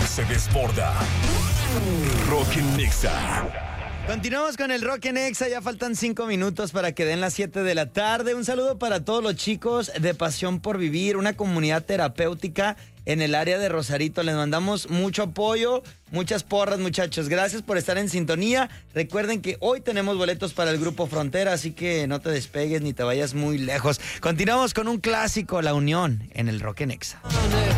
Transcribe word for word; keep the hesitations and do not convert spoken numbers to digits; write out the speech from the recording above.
se desborda. Rock en Nexa. Continuamos con el Rock en Exa, ya faltan cinco minutos para que den las siete de la tarde. Un saludo para todos los chicos de Pasión por Vivir, una comunidad terapéutica en el área de Rosarito. Les mandamos mucho apoyo, muchas porras, muchachos. Gracias por estar en sintonía. Recuerden que hoy tenemos boletos para el Grupo Frontera, así que no te despegues ni te vayas muy lejos. Continuamos con un clásico, La Unión, en el Rock en Exa.